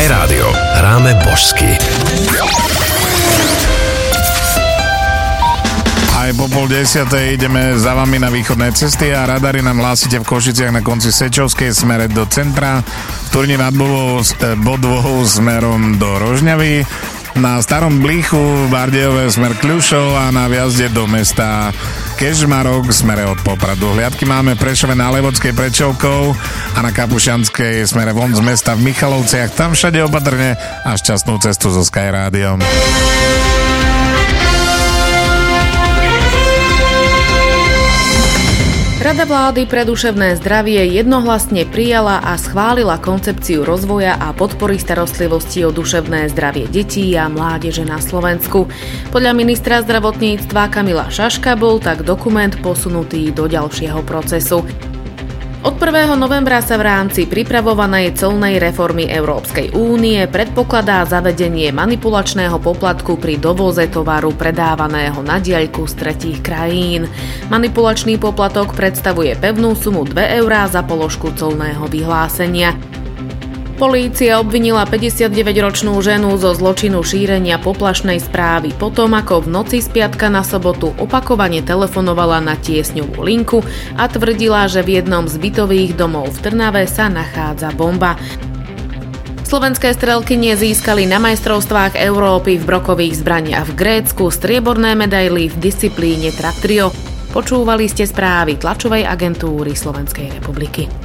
Sky Rádio. Hráme božsky. Aj po 9:30 ideme za vami na východné cesty a radary nám hlásite v Košiciach na konci Sečovskej smere do centra, v Turni nad Bodvou smerom do Rožňavy, na Starom Blíchu v Bardejove smer Kľušov a na vjazde do mesta Kežmarok smere od Popradu. Hliadky máme v Prešove na Levockej pred Čovkou a na Kapušianskej smere von z mesta v Michalovciach. Tam všade opatrne a šťastnú cestu so Sky Rádiom. Rada vlády pre duševné zdravie jednohlasne prijala a schválila koncepciu rozvoja a podpory starostlivosti o duševné zdravie detí a mládeže na Slovensku. Podľa ministra zdravotníctva Kamila Šaška bol tak dokument posunutý do ďalšieho procesu. Od 1. novembra sa v rámci pripravovanej colnej reformy Európskej únie predpokladá zavedenie manipulačného poplatku pri dovoze tovaru predávaného na diaľku z tretích krajín. Manipulačný poplatok predstavuje pevnú sumu 2 € za položku colného vyhlásenia. Polícia obvinila 59-ročnú ženu zo zločinu šírenia poplašnej správy potom, ako v noci z piatka na sobotu opakovane telefonovala na tiesňovú linku a tvrdila, že v jednom z bytových domov v Trnave sa nachádza bomba. Slovenské strelkynie získali na majstrovstvách Európy v brokových zbraniach v Grécku strieborné medaily v disciplíne track trio. Počúvali ste správy tlačovej agentúry Slovenskej republiky.